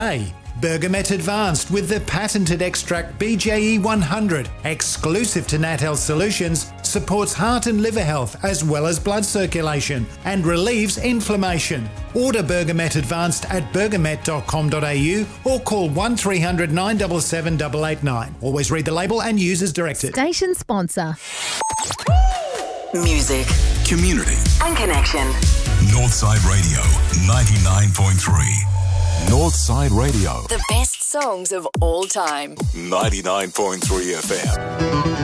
Bergamet Advanced with the patented extract BJE 100, exclusive to Nat Health Solutions, supports heart and liver health as well as blood circulation and relieves inflammation. Order Bergamet Advanced at bergamet.com.au or call 1300 977 889. Always read the label and use as directed. Station sponsor. Music, community and connection. Northside Radio 99.3. Northside Radio. The best songs of all time. 99.3 FM.